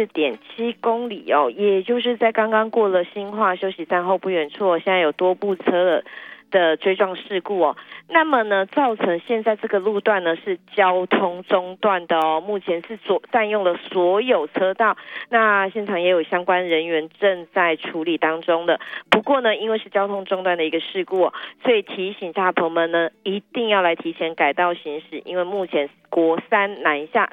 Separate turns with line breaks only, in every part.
54.7公里哦，也就是在刚刚过了新化休息站后不远处，现在有多部车的追撞事故哦。那么呢，造成现在这个路段呢是交通中断的哦，目前是占用了所有车道，那现场也有相关人员正在处理当中的。不过呢，因为是交通中断的一个事故哦，所以提醒大朋友们呢，一定要来提前改道行驶，因为目前国三南下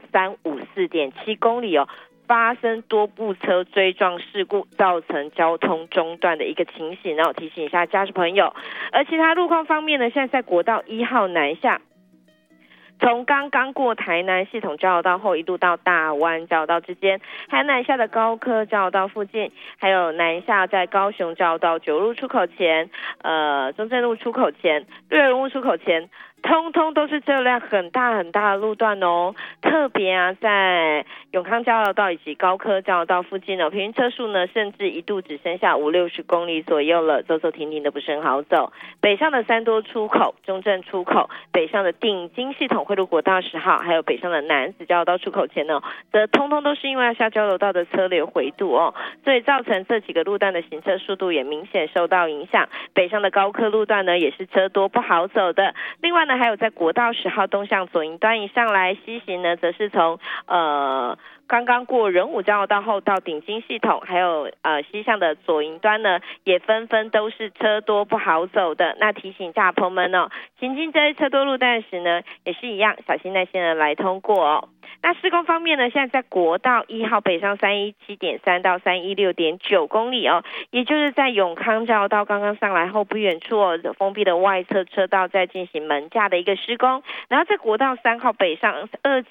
354.7公里哦，发生多部车追撞事故，造成交通中断的一个情形，然后提醒一下驾驶朋友。而其他路况方面呢，现在在国道1号南下，从刚刚过台南系统交流道后，一路到大湾交流道之间，还有南下的高科交流道附近，还有南下在高雄交流道9路出口前、中正路出口前、绿人屋出口前，通通都是车辆很大很大的路段哦。特别啊，在永康交流道以及高科交流道附近哦，平均车速呢，甚至一度只剩下50-60公里左右了，走走停停的不是很好走。北上的三多出口、中正出口，北上的定金系统汇入国道10号，还有北上的南子交流道出口前呢，则通通都是因为要下交流道的车流回堵哦，所以造成这几个路段的行车速度也明显受到影响。北上的高科路段呢，也是车多不好走的。另外呢，还有在国道10号东向左营端一上来，西行呢，则是从刚刚过仁武交流道后到顶金系统，还有西向的左营端呢，也纷纷都是车多不好走的。那提醒大朋友们哦，行经这些车多路段时呢，也是一样，小心耐心的来通过哦。那施工方面呢，现在在国道1号北上317.3到316.9公里哦，也就是在永康交流道刚刚上来后不远处哦，封闭的外侧车道在进行门架的一个施工。然后在国道3号北上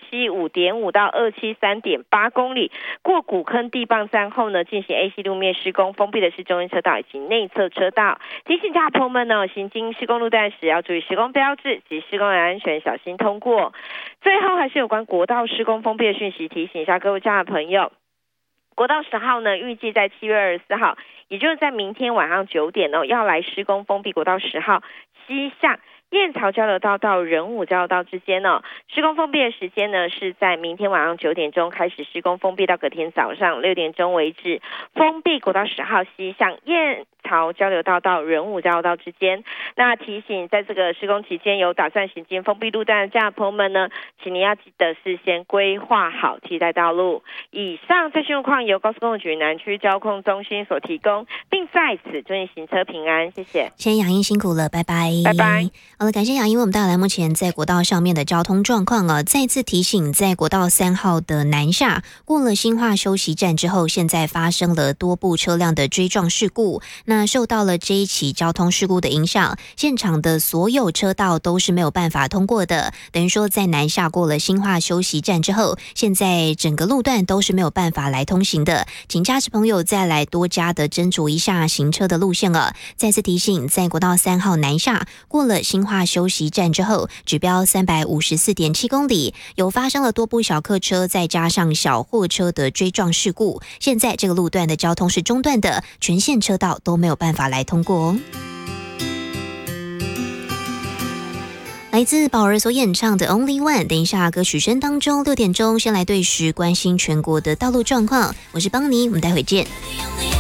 275.5到273.8公里，过古坑地磅站后呢，进行 AC 路面施工，封闭的是中间车道以及内侧车道。提醒大朋友们呢，行经施工路段时要注意施工标志及施工的安全，小心通过。最后还是有关国道施工封闭的讯息，提醒一下各位家的朋友。国道10号呢，预计在7月24号，也就是在明天晚上9点哦，要来施工封闭国道10号西向燕巢交流道到仁武交流道之间哦，施工封闭的时间呢是在明天晚上9点钟开始施工，封闭到隔天早上6点钟为止。封闭国道10号西向燕巢交流道到仁武交流道之间。那提醒在这个施工期间有打算行经封闭路段的家朋友们呢，请你要记得事先规划好替代道路。以上最新路况由高速公路局南区交通中心所提供，并在此祝你行车平安，谢谢。
先雅英辛苦了，拜拜，
拜拜。
好了，感谢雅英为我们带来目前在国道上面的交通状况啊。再次提醒，在国道3号的南下过了新化休息站之后，现在发生了多部车辆的追撞事故。那受到了这一起交通事故的影响，现场的所有车道都是没有办法通过的。等于说，在南下过了新化休息站之后，现在整个路段都是没有办法来通行的。请驾驶朋友再来多加的斟酌一下行车的路线了。再次提醒，在国道3号南下过了新化休息站之后，指标354.7公里，有发生了多部小客车再加上小货车的追撞事故。现在这个路段的交通是中断的，全线车道都没有办法来通过哦。来自宝儿所演唱的 Only One， 等一下歌曲声当中6点钟先来对时关心全国的道路状况。我是邦尼，我们待会见。